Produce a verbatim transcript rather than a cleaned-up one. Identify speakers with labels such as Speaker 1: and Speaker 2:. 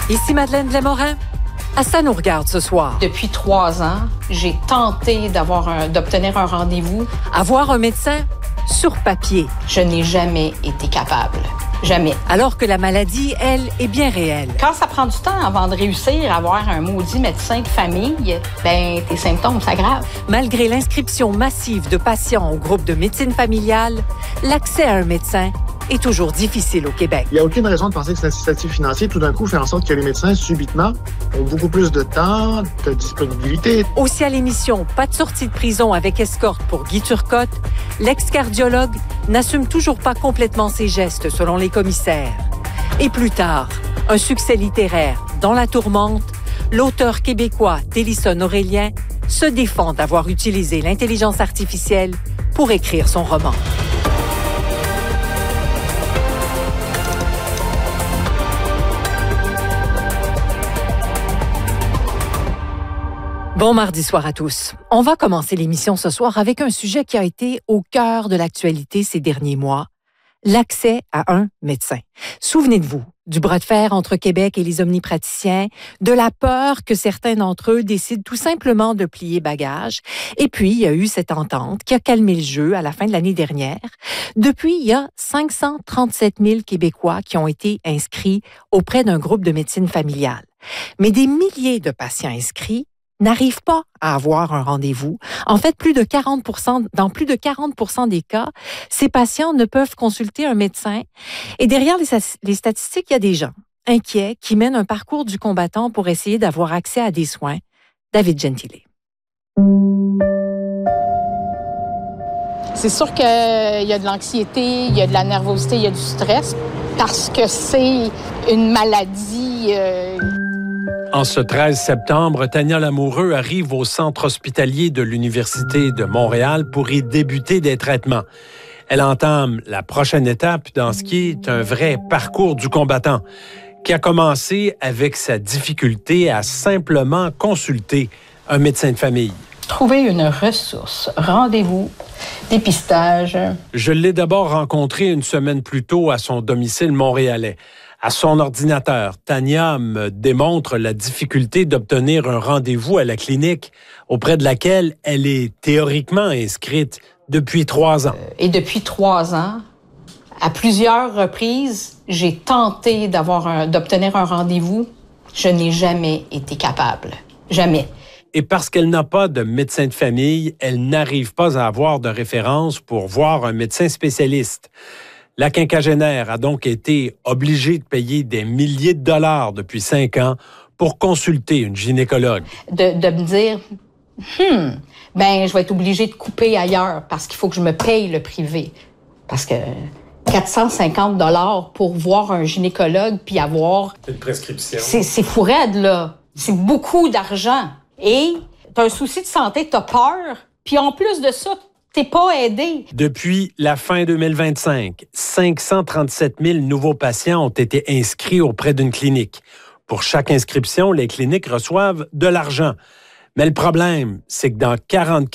Speaker 1: Ici Madeleine Blais-Morin. À ça nous regarde ce soir.
Speaker 2: Depuis trois ans, j'ai tenté d'avoir un, d'obtenir un rendez-vous.
Speaker 1: Avoir un médecin sur papier.
Speaker 2: Je n'ai jamais été capable. Jamais.
Speaker 1: Alors que la maladie, elle, est bien réelle.
Speaker 2: Quand ça prend du temps avant de réussir à avoir un maudit médecin de famille, ben tes symptômes s'aggravent.
Speaker 1: Malgré l'inscription massive de patients au groupe de médecine familiale, l'accès à un médecin est toujours difficile au Québec.
Speaker 3: Il n'y a aucune raison de penser que cet incitatif financier, tout d'un coup, fait en sorte que les médecins, subitement, ont beaucoup plus de temps, de disponibilité.
Speaker 1: Aussi à l'émission Pas de sortie de prison avec escorte pour Guy Turcotte, l'ex-cardiologue n'assume toujours pas complètement ses gestes selon les commissaires. Et plus tard, un succès littéraire dans la tourmente, l'auteur québécois Télison Aurélien se défend d'avoir utilisé l'intelligence artificielle pour écrire son roman. Bon mardi soir à tous. On va commencer l'émission ce soir avec un sujet qui a été au cœur de l'actualité ces derniers mois, l'accès à un médecin. Souvenez-vous du bras de fer entre Québec et les omnipraticiens, de la peur que certains d'entre eux décident tout simplement de plier bagage. Et puis, il y a eu cette entente qui a calmé le jeu à la fin de l'année dernière. Depuis, il y a cinq cent trente-sept mille Québécois qui ont été inscrits auprès d'un groupe de médecine familiale. Mais des milliers de patients inscrits n'arrivent pas à avoir un rendez-vous. En fait, plus de quarante pour cent, dans plus de quarante pour cent des cas, ces patients ne peuvent consulter un médecin. Et derrière les, les statistiques, il y a des gens inquiets qui mènent un parcours du combattant pour essayer d'avoir accès à des soins. David Gentile.
Speaker 2: C'est sûr qu'il y a de l'anxiété, il y a de la nervosité, il y a du stress, parce que c'est une maladie... Euh
Speaker 4: En ce treize septembre, Tania Lamoureux arrive au centre hospitalier de l'Université de Montréal pour y débuter des traitements. Elle entame la prochaine étape dans ce qui est un vrai parcours du combattant, qui a commencé avec sa difficulté à simplement consulter un médecin de famille.
Speaker 2: Trouver une ressource, rendez-vous, dépistage.
Speaker 4: Je l'ai d'abord rencontré une semaine plus tôt à son domicile montréalais. À son ordinateur, Tania me démontre la difficulté d'obtenir un rendez-vous à la clinique auprès de laquelle elle est théoriquement inscrite depuis trois ans.
Speaker 2: Et depuis trois ans, à plusieurs reprises, j'ai tenté d'avoir un, d'obtenir un rendez-vous. Je n'ai jamais été capable. Jamais.
Speaker 4: Et parce qu'elle n'a pas de médecin de famille, elle n'arrive pas à avoir de référence pour voir un médecin spécialiste. La quinquagénaire a donc été obligée de payer des milliers de dollars depuis cinq ans pour consulter une gynécologue.
Speaker 2: De, de me dire, hmm, ben je vais être obligée de couper ailleurs parce qu'il faut que je me paye le privé. Parce que quatre cent cinquante dollars pour voir un gynécologue puis avoir...
Speaker 4: Une prescription.
Speaker 2: C'est, c'est fou raide, là. C'est beaucoup d'argent. Et t'as un souci de santé, t'as peur. Puis en plus de ça, t'es pas aidé.
Speaker 4: Depuis la fin deux mille vingt-cinq, cinq cent trente-sept mille nouveaux patients ont été inscrits auprès d'une clinique. Pour chaque inscription, les cliniques reçoivent de l'argent. Mais le problème, c'est que dans quarante